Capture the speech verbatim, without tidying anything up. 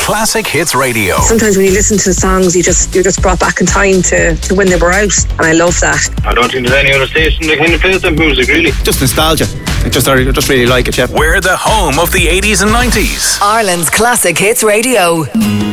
Classic Hits Radio. Sometimes when you listen to the songs, you just, you're just brought back in time to, to when they were out, and I love that. I don't think there's any other station that kind of plays that music, really. Just nostalgia. I just, I just really like it, yeah. We're the home of the eighties and nineties. Ireland's Classic Hits Radio.